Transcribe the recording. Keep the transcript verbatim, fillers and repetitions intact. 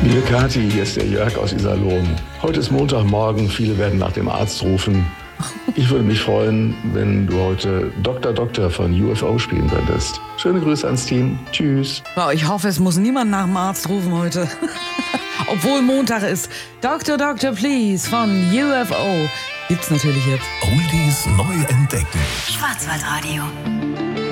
Liebe Kathi, hier ist der Jörg aus Iserlohn. Heute ist Montagmorgen, viele werden nach dem Arzt rufen. Ich würde mich freuen, wenn du heute Doktor Doktor von U F O spielen könntest. Schöne Grüße ans Team. Tschüss. Ja, ich hoffe, es muss niemand nach dem Arzt rufen heute. Obwohl Montag ist. Doktor Doktor Please von U F O. Gibt's natürlich jetzt. Oldies neu entdecken. Schwarzwaldradio.